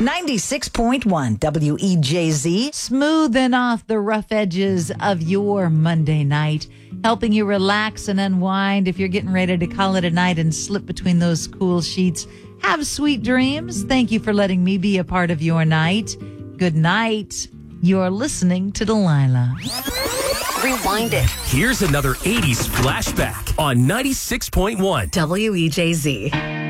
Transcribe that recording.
96.1 WEJZ. Smoothing off the rough edges of your Monday night, helping you relax and unwind if you're getting ready to call it a night and slip between those cool sheets. Have sweet dreams. Thank you for letting me be a part of your night. Good night. You're listening to Delilah. Rewind it. Here's another 80s flashback on 96.1 WEJZ.